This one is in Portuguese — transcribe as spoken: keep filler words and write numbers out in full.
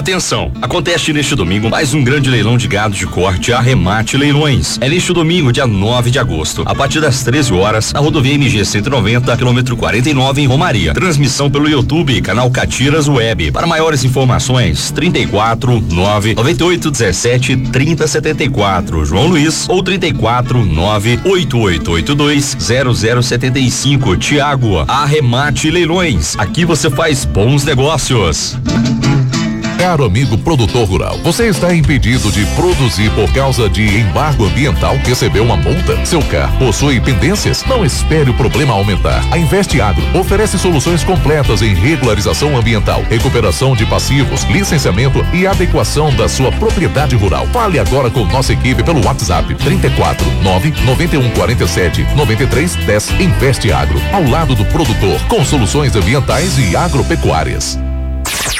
Atenção! Acontece neste domingo mais um grande leilão de gado de corte Arremate Leilões. É neste domingo, dia nove de agosto, a partir das treze horas, na rodovia M G cento e noventa, quilômetro quarenta e nove, em Romaria. Transmissão pelo YouTube, canal Catiras Web. Para maiores informações, trinta e quatro, nove, noventa e oito, dezessete, trinta, setenta e quatro, João Luiz, ou trinta e quatro, nove, oito oito oito dois, zero zero sete cinco, Tiago. Arremate Leilões. Aqui você faz bons negócios. Caro amigo produtor rural, você está impedido de produzir por causa de embargo ambiental? Recebeu uma multa? Seu carro possui pendências? Não espere o problema aumentar. A Investe Agro oferece soluções completas em regularização ambiental, recuperação de passivos, licenciamento e adequação da sua propriedade rural. Fale agora com nossa equipe pelo WhatsApp trinta e quatro, nove, noventa e um, quarenta e sete, noventa e três, dez. Investe Agro, ao lado do produtor, com soluções ambientais e agropecuárias.